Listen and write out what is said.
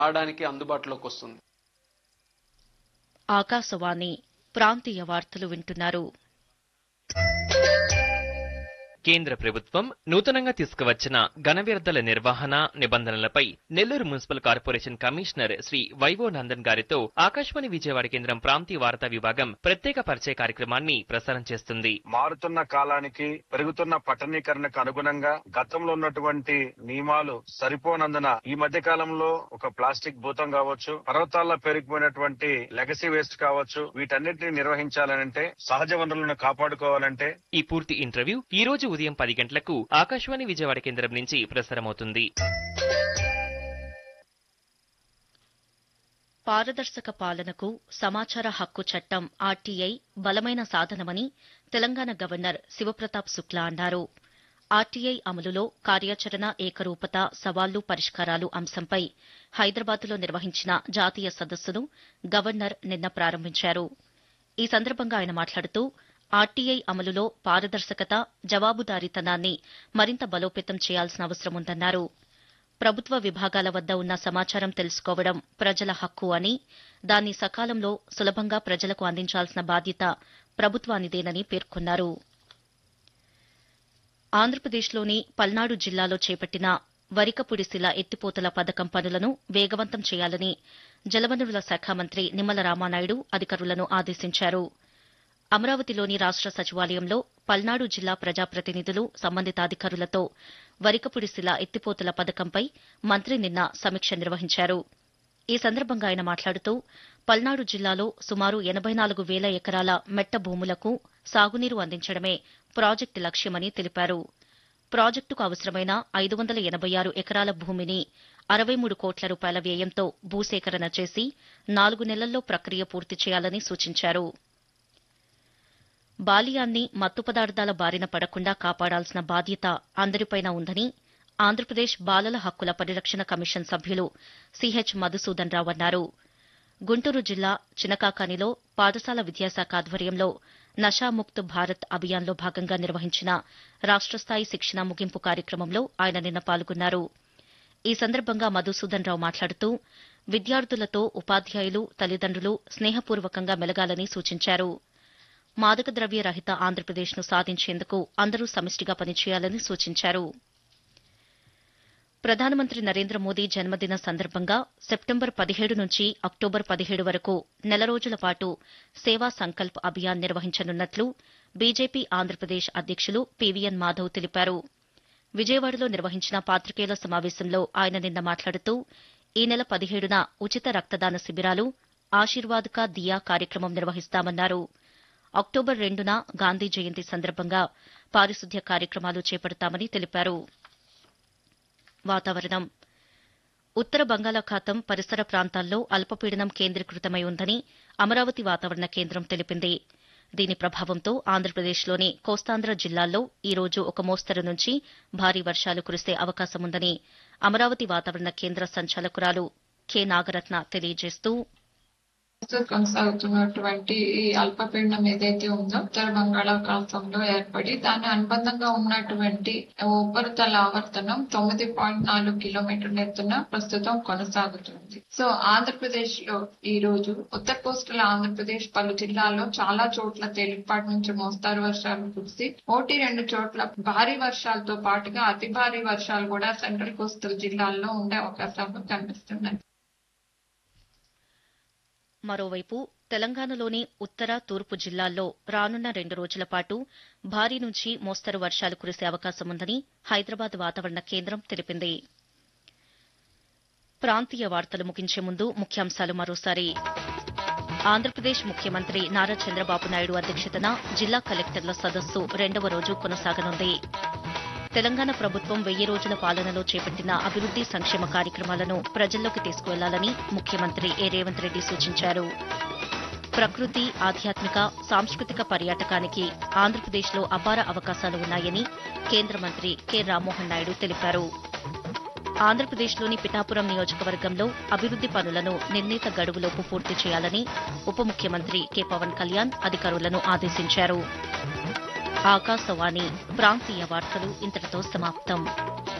ఆడడానికి అందుబాటులోకి వస్తుంది. ఆకాశవాణి ప్రాంతీయ వార్తలు వింటున్నారు. కేంద్ర ప్రభుత్వం నూతనంగా తీసుకువచ్చిన ఘన వ్యర్థాల నిర్వహణ నిబంధనలపై Nellore municipal corporation commissioner Shri vivo Nandan గారితో ఆకాశవాణి విజయవాడ కేంద్రం ప్రాంతీయ వార్తా విభాగం ప్రత్యేక పరిచయ కార్యక్రమాన్ని ప్రసారం చేస్తుంది. మారుతున్న కాలానికి పెరుగుతున్న పట్టణీకరణకు అనుగుణంగా గతంలో ఉన్నటువంటి నియమాలు సరిపోనందున ఈ మధ్య కాలంలో ఒక ప్లాస్టిక్ భూతం కావచ్చు, పర్వతాల్లో పెరిగిపోయినటువంటి లెగసీ వేస్ట్ కావచ్చు, వీటన్నిటిని నిర్వహించాలంటే, సహజ వనరులను కాపాడుకోవాలంటే ఈ పూర్తి ఇంటర్వ్యూ ఈ రోజు ఉదయం 10 గంటలకు ఆకాశవాణి విజయవాడ కేంద్రం నుంచి ప్రసారమవుతుంది. పారదర్శక పాలనకు సమాచార హక్కు చట్టం ఆర్టీఐ బలమైన సాధనమని తెలంగాణ గవర్నర్ శివప్రతాప్ శుక్లా అన్నారు. ఆర్టీఐ అమలులో కార్యాచరణ ఏకరూపత సవాళ్లు పరిష్కారాలు అంశంపై హైదరాబాద్లో నిర్వహించిన జాతీయ సదస్సును గవర్నర్ నిన్న ప్రారంభించారు. ఈ సందర్భంగా ఆయన మాట్లాడుతూ ఆర్టీఐ అమలులో పారదర్శకత, జవాబుదారీతనాన్ని మరింత బలోపేతం చేయాల్సిన అవసరం ఉందన్నారు. ప్రభుత్వ విభాగాల వద్ద ఉన్న సమాచారం తెలుసుకోవడం ప్రజల హక్కు అని, దాన్ని సకాలంలో సులభంగా ప్రజలకు అందించాల్సిన బాధ్యత ప్రభుత్వానిదేనని పేర్కొన్నారు. ఆంధ్రప్రదేశ్లోని పల్నాడు జిల్లాలో చేపట్టిన వరికపుడిశిల ఎత్తిపోతల పథకం పనులను వేగవంతం చేయాలని జలవనరుల శాఖ మంత్రి నిమ్మల రామానాయుడు అధికారులను ఆదేశించారు. అమరావతిలోని రాష్ట సచివాలయంలో పల్నాడు జిల్లా ప్రజాప్రతినిధులు సంబంధిత అధికారులతో వరికపుడిశిల ఎత్తిపోతల పథకంపై మంత్రి నిన్న సమీక్ష నిర్వహించారు. ఈ సందర్భంగా ఆయన మాట్లాడుతూ పల్నాడు జిల్లాలో సుమారు 84,000 ఎకరాల మెట్ట భూములకు సాగునీరు అందించడమే ప్రాజెక్టు లక్ష్యమని తెలిపారు. ప్రాజెక్టుకు అవసరమైన 586 ఎకరాల భూమిని 63 కోట్ల రూపాయల వ్యయంతో భూసేకరణ చేసి 4 నెలల్లో ప్రక్రియ పూర్తి చేయాలని సూచించారు. బాల్యాన్ని మత్తు పదార్థాల బారిన పడకుండా కాపాడాల్సిన బాధ్యత అందరిపైన ఉందని ఆంధ్రప్రదేశ్ బాలల హక్కుల పరిరక్షణ కమిషన్ సభ్యులు సిహెచ్ మధుసూదన్ రావు అన్నారు. గుంటూరు జిల్లా చినకాకానిలో పాఠశాల విద్యాశాఖ ఆధ్వర్యంలో నషాముక్త్ భారత్ అభియాన్లో భాగంగా నిర్వహించిన రాష్ట స్థాయి శిక్షణ ముగింపు కార్యక్రమంలో ఆయన నిన్న పాల్గొన్నారు. ఈ సందర్భంగా మధుసూదన్ రావు మాట్లాడుతూ విద్యార్థులతో ఉపాధ్యాయులు, తల్లిదండ్రులు స్నేహపూర్వకంగా మెలగాలని సూచించారు. మాదక ద్రవ్య రహిత ఆంధ్రప్రదేశ్ను సాధించేందుకు అందరూ సమిష్టిగా పనిచేయాలని సూచించారు. ప్రధానమంత్రి నరేంద్ర మోదీ జన్మదిన సందర్భంగా సెప్టెంబర్ 17 నుంచి అక్టోబర్ 17 వరకు నెల రోజుల పాటు సేవా సంకల్ప్ అభియాన్ నిర్వహించనున్నట్లు బీజేపీ ఆంధ్రప్రదేశ్ అధ్యక్షులు పీవీఎన్ మాధవ్ తెలిపారు. విజయవాడలో నిర్వహించిన పాతికేయుల సమావేశంలో ఆయన నిన్న మాట్లాడుతూ ఈ నెల 17న ఉచిత రక్తదాన శిబిరాలు, ఆశీర్వాద్ కా దియా కార్యక్రమం నిర్వహిస్తామన్నారు. అక్టోబర్ 2న గాంధీ జయంతి సందర్భంగా పారిశుద్ధ్య కార్యక్రమాలు చేపడతామని తెలిపారు. వాతావరణం. ఉత్తర బంగాళాఖాతం పరిసర ప్రాంతాల్లో అల్పపీడనం కేంద్రీకృతమై ఉందని అమరావతి వాతావరణ కేంద్రం తెలిపింది. దీని ప్రభావంతో ఆంధ్రప్రదేశ్లోని కోస్తాంధ్ర జిల్లాల్లో ఈ రోజు ఒక మోస్తరు నుంచి భారీ వర్షాలు కురిసే అవకాశముందని అమరావతి వాతావరణ కేంద్ర సంచాలకురాలు కె నాగరత్న తెలియజేస్తూ కొనసాగుతున్నటువంటి ఈ అల్పపీడనం ఏదైతే ఉందో ఉత్తర బంగాళాఖాతంలో ఏర్పడి దాని అనుబంధంగా ఉన్నటువంటి ఉపరితల ఆవర్తనం 9.4 కిలోమీటర్ల ఎత్తున ప్రస్తుతం కొనసాగుతుంది. సో ఆంధ్రప్రదేశ్ లో ఈ రోజు ఉత్తర కోస్టల్ ఆంధ్రప్రదేశ్ పలు జిల్లాల్లో చాలా చోట్ల తేలికపాటి నుంచి మోస్తారు వర్షాలు కురిసి 1-2 చోట్ల భారీ వర్షాలతో పాటుగా అతి భారీ వర్షాలు కూడా సెంట్రల్ కోస్టల్ జిల్లాల్లో ఉండే అవకాశాలు కనిపిస్తున్నాయి. మరోవైపు తెలంగాణలోని ఉత్తర, తూర్పు జిల్లాల్లో రానున్న 2 రోజుల పాటు భారీ నుంచి మోస్తరు వర్షాలు కురిసే అవకాశముందని హైదరాబాద్ వాతావరణ కేంద్రం తెలిపింది. ప్రాంతీయ వార్తలు ముగించే ముందు ముఖ్యాంశాలు మరోసారి. ఆంధ్రప్రదేశ్ ముఖ్యమంత్రి నారా చంద్రబాబు నాయుడు అధ్యక్షతన జిల్లా కలెక్టర్ల సదస్సు 2వ రోజు కొనసాగనుంది. తెలంగాణ ప్రభుత్వం 1000 రోజుల పాలనలో చేపట్టిన అభివృద్ది సంక్షేమ కార్యక్రమాలను ప్రజల్లోకి తీసుకువెళ్లాలని ముఖ్యమంత్రి ఏ రేవంత్ రెడ్డి సూచించారు. ప్రకృతి, ఆధ్యాత్మిక, సాంస్కృతిక పర్యాటకానికి ఆంధ్రప్రదేశ్లో అపార అవకాశాలు ఉన్నాయని కేంద్ర మంత్రి కె రామ్మోహన్ నాయుడు తెలిపారు. ఆంధ్రప్రదేశ్లోని పిఠాపురం నియోజకవర్గంలో అభివృద్ది పనులను నిర్ణీత గడువులోపు పూర్తి చేయాలని ఉప ముఖ్యమంత్రి కె పవన్ కళ్యాణ్ అధికారులను ఆదేశించారు. ఆకాశవాణి ప్రాంతీయ వార్తలు ఇంతటితో సమాప్తం.